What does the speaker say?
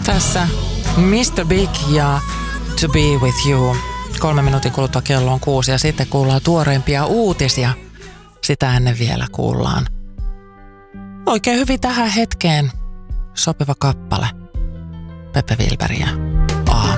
Tässä Mr. Big ja To Be With You. 3 minuutin kuluttua kello on 6 ja sitten kuullaan tuoreimpia uutisia. Sitä ennen vielä kuullaan. Oikein hyvin tähän hetkeen sopiva kappale. Pepe Wilberiä.